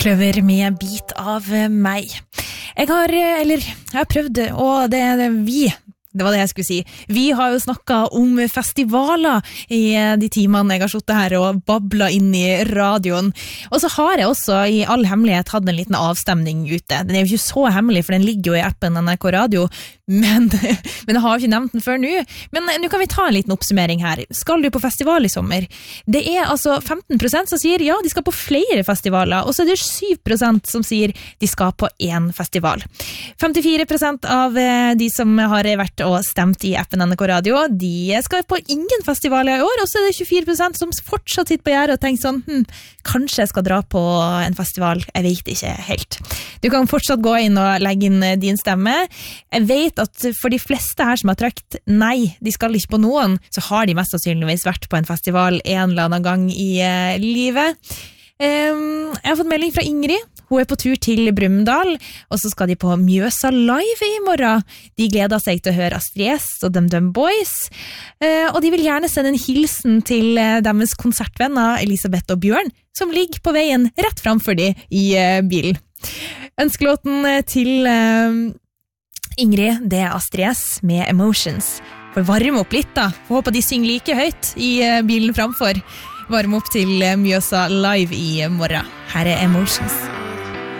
Kløver med bit av meg. Jeg har prøvd, og det var det jeg skulle si. Vi har jo snakket om festivaler i de timene jeg har suttet her og bablet inn i radioen. Og så har jeg også i all hemmelighet hatt en liten avstemning ute. Den er jo ikke så hemmelig, for den ligger jo i appen NRK Radio, men jeg har jo ikke nevnt den før nå. Men nå kan vi ta en liten oppsummering her. Skal du på festival i sommer? Det er altså 15% som sier ja, de skal på flere festivaler, og så er det 7% som sier de skal på en festival. 54% av de som har vært og stemt i appen NRK Radio, de skal på ingen festivaler i år, og så er det 24% som fortsatt sitter på gjerdet og tenker sånn, kanskje jeg skal dra på en festival, jeg vet ikke helt. Du kan fortsatt gå inn og legge inn din stemme. Jeg vet at for de fleste her som har trykt nei, de skal ikke på noen, så har de mest sannsynligvis vært på en festival en eller annen gang i livet. Jeg har fått melding fra Ingrid. Hun er på tur til Brumunddal, og så skal de på Mjøsa Live i morgen. De gleder seg til å høre Astrid S og DumDum Boys, og de vil gjerne sende en hilsen til deres konsertvenner Elisabeth og Bjørn, som ligger på veien rett framfor de i bilen. Ønskelåten til Ingrid, det er Astrid S med Emotions. For varme opp litt da, for håper de synger like høyt i bilen framfor. Varme opp til Mjøsa Live i morgen. Her er Emotions.